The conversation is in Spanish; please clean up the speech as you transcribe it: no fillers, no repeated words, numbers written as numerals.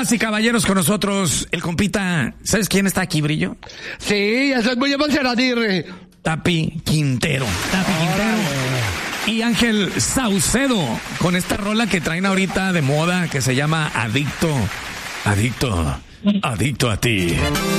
Damas y caballeros, con nosotros el compita. ¿Sabes quién está aquí, Brillo? Sí, eso es muy emocionante. Tapi Quintero. Y Ángel Saucedo, con esta rola que traen ahorita de moda que se llama Adicto a ti.